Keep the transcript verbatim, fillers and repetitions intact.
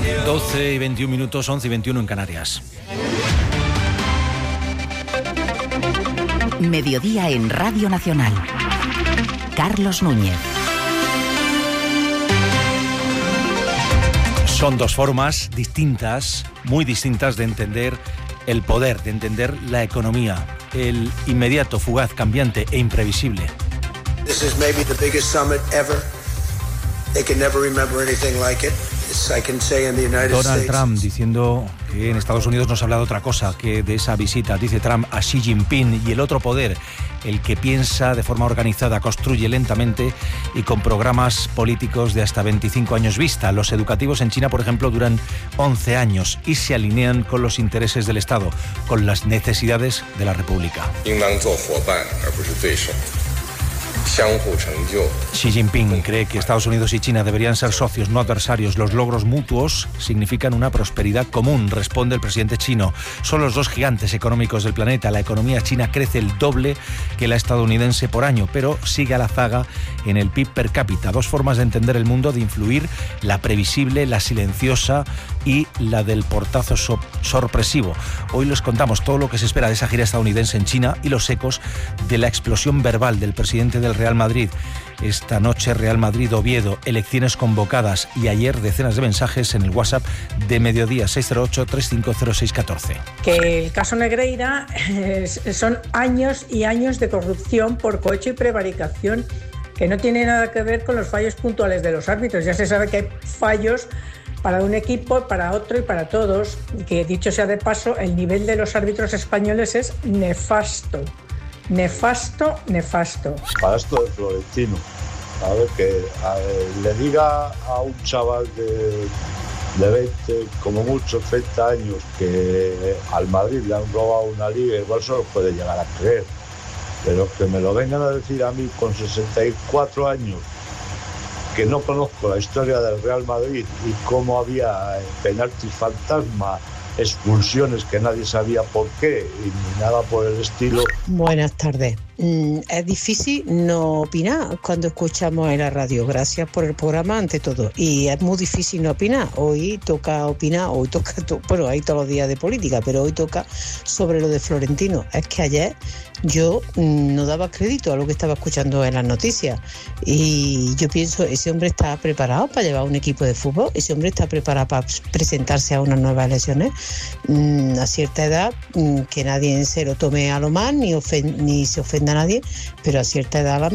doce y veintiún minutos, once y veintiuno en Canarias. Mediodía en Radio Nacional. Carlos Núñez. Son dos formas distintas, muy distintas de entender el poder, de entender la economía. El inmediato, fugaz, cambiante e imprevisible. This is maybe the biggest summit ever. They can never remember anything like it. I can say in the United Donald States. Trump diciendo que en Estados Unidos no se habla de otra cosa que de esa visita, dice Trump, a Xi Jinping. Y el otro poder, el que piensa de forma organizada, construye lentamente y con programas políticos de hasta veinticinco años vista. Los educativos en China, por ejemplo, duran once años y se alinean con los intereses del Estado, con las necesidades de la República. Xi Jinping cree que Estados Unidos y China deberían ser socios, no adversarios. Los logros mutuos significan una prosperidad común, responde el presidente chino. Son los dos gigantes económicos del planeta. La economía china crece el doble que la estadounidense por año, pero sigue a la zaga en el P I B per cápita. Dos formas de entender el mundo, de influir: la previsible, la silenciosa y la del portazo so- sorpresivo. Hoy les contamos todo lo que se espera de esa gira estadounidense en China y los ecos de la explosión verbal del presidente del Real Madrid. Esta noche Real Madrid-Oviedo, elecciones convocadas, y ayer decenas de mensajes en el WhatsApp de Mediodía, seis cero ocho, tres cinco cero, seis uno cuatro. Que el caso Negreira es, son años y años de corrupción por cohecho y prevaricación, que no tiene nada que ver con los fallos puntuales de los árbitros. Ya se sabe que hay fallos para un equipo, para otro y para todos, y que, dicho sea de paso, el nivel de los árbitros españoles es nefasto. Nefasto, nefasto. Para esto de Florentino, a ver, que a ver, le diga a un chaval de, de veinte, como mucho treinta años, que al Madrid le han robado una liga, igual se lo puede llegar a creer, pero que me lo vengan a decir a mí con sesenta y cuatro años, que no conozco la historia del Real Madrid y cómo había penaltis fantasma, expulsiones que nadie sabía por qué y ni nada por el estilo. Buenas tardes. Mm, es difícil no opinar cuando escuchamos en la radio. Gracias por el programa ante todo. Y es muy difícil no opinar. Hoy toca opinar, hoy toca, to- bueno, hay todos los días de política, pero hoy toca sobre lo de Florentino. Es que ayer yo mm, no daba crédito a lo que estaba escuchando en las noticias. Y yo pienso, ese hombre está preparado para llevar un equipo de fútbol, ese hombre está preparado para presentarse a unas nuevas elecciones. Mm, a cierta edad, mm, que nadie se lo tome a lo mal, ni, ofen- ni se ofenda a nadie, pero a cierta edad la